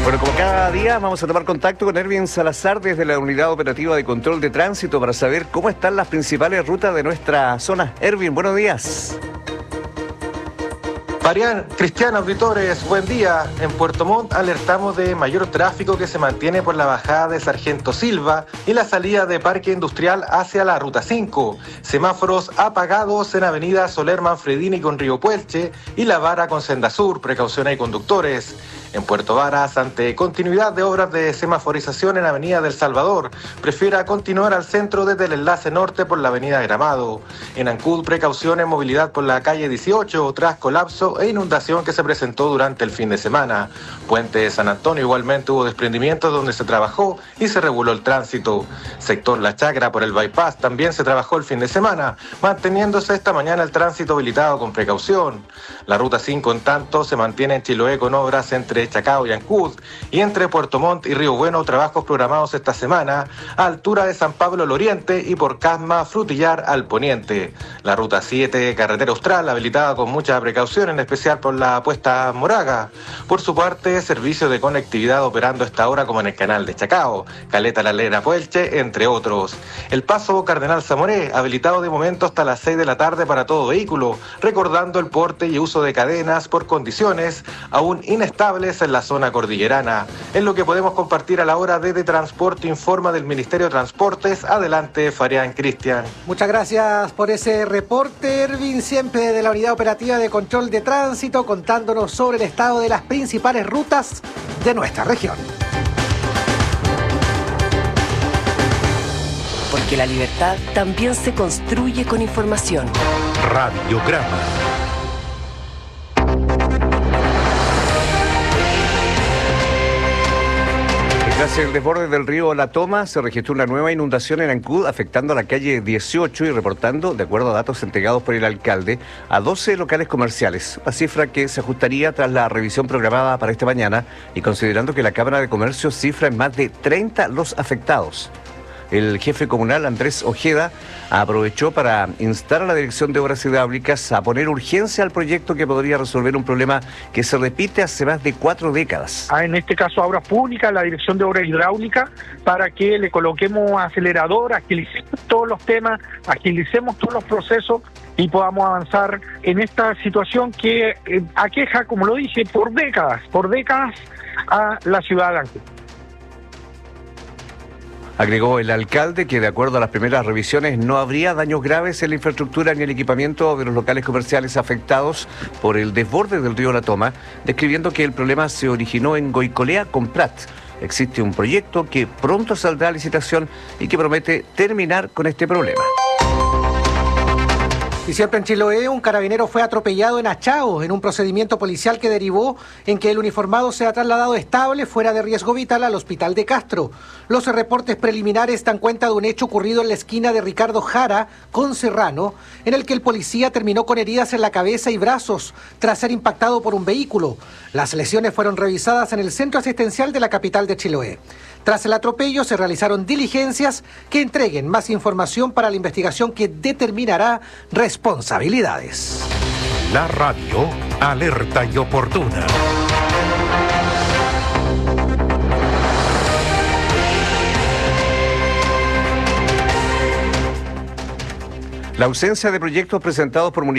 Bueno, como cada día vamos a tomar contacto con Erwin Salazar desde la Unidad Operativa de Control de Tránsito para saber cómo están las principales rutas de nuestra zona. Erwin, buenos días. Fabián, Cristian, auditores, buen día. En Puerto Montt alertamos de mayor tráfico que se mantiene por la bajada de Sargento Silva y la salida de Parque Industrial hacia la Ruta 5. Semáforos apagados en Avenida Soler Manfredini con Río Puelche y La Vara con Senda Sur. Precaución hay conductores. En Puerto Varas, ante continuidad de obras de semaforización en Avenida del Salvador, prefiera continuar al centro desde el enlace norte por la Avenida Gramado. En Ancud, precaución en movilidad por la calle 18 tras colapso e inundación que se presentó durante el fin de semana. Puente de San Antonio igualmente hubo desprendimientos donde se trabajó y se reguló el tránsito. Sector La Chacra por el bypass también se trabajó el fin de semana, manteniéndose esta mañana el tránsito habilitado con precaución. La Ruta 5 en tanto se mantiene en Chiloé con obras entre Chacao y Ancud, y entre Puerto Montt y Río Bueno trabajos programados esta semana a altura de San Pablo al oriente y por Casma Frutillar al poniente. La Ruta 7, carretera austral, habilitada con mucha precaución, en especial por la puesta Moraga. Por su parte, servicio de conectividad operando a esta hora como en el canal de Chacao, Caleta La Lera Puelche, entre otros. El paso Cardenal Zamoré, habilitado de momento hasta las 6 de la tarde para todo vehículo, recordando el porte y uso de cadenas por condiciones aún inestables en la zona cordillerana. Es lo que podemos compartir a la hora de Transporte, informa del Ministerio de Transportes. Adelante, Fabián, Cristian. Muchas gracias por ese reporte, Erwin, siempre de la Unidad Operativa de Control de Tránsito, contándonos sobre el estado de las principales rutas de nuestra región. Porque la libertad también se construye con información. Radiograma. Tras el desborde del río La Toma, se registró una nueva inundación en Ancud, afectando a la calle 18 y reportando, de acuerdo a datos entregados por el alcalde, a 12 locales comerciales. Una cifra que se ajustaría tras la revisión programada para esta mañana y considerando que la Cámara de Comercio cifra en más de 30 los afectados. El jefe comunal, Andrés Ojeda, aprovechó para instar a la Dirección de Obras Hidráulicas a poner urgencia al proyecto que podría resolver un problema que se repite hace más de 4 décadas. En este caso, a Obras Públicas, la Dirección de Obras Hidráulicas, para que le coloquemos acelerador, agilicemos todos los temas, agilicemos todos los procesos y podamos avanzar en esta situación que aqueja, como lo dije, por décadas a la ciudad de Ancud. Agregó el alcalde que, de acuerdo a las primeras revisiones, no habría daños graves en la infraestructura ni el equipamiento de los locales comerciales afectados por el desborde del río La Toma, describiendo que el problema se originó en Goicolea con Prat. Existe un proyecto que pronto saldrá a licitación y que promete terminar con este problema. Y siempre en Chiloé, un carabinero fue atropellado en Achao en un procedimiento policial que derivó en que el uniformado sea trasladado estable, fuera de riesgo vital, al hospital de Castro. Los reportes preliminares dan cuenta de un hecho ocurrido en la esquina de Ricardo Jara con Serrano, en el que el policía terminó con heridas en la cabeza y brazos tras ser impactado por un vehículo. Las lesiones fueron revisadas en el centro asistencial de la capital de Chiloé. Tras el atropello se realizaron diligencias que entreguen más información para la investigación que determinará responsabilidades. La radio alerta y oportuna. La ausencia de proyectos presentados por